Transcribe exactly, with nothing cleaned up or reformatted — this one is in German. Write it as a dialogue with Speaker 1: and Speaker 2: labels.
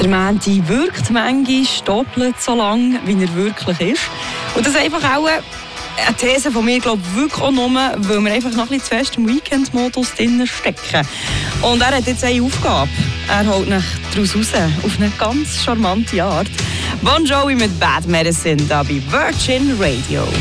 Speaker 1: Der Mänti wirkt manchmal doppelt so lang, wie er wirklich ist. Und das ist einfach auch eine These von mir, glaube ich, wirklich auch nur, weil wir einfach noch ein bisschen zu fest im Weekend-Modus drin stecken. Und er hat jetzt eine Aufgabe. Er holt nach daraus raus, auf eine ganz charmante Art. Bon Jovi mit Bad Medicine, da bei Virgin Radio.